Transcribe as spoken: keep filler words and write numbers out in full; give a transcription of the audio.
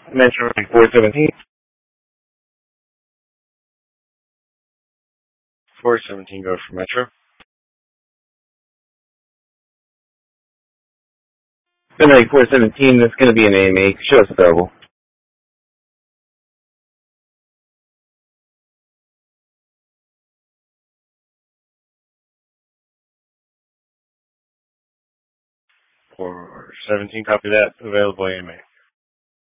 Metro four seventeen. four seventeen goes for Metro. Benedict four seventeen, that's going to be an A M A. Show us available. four seventeen, copy that. Available A M A.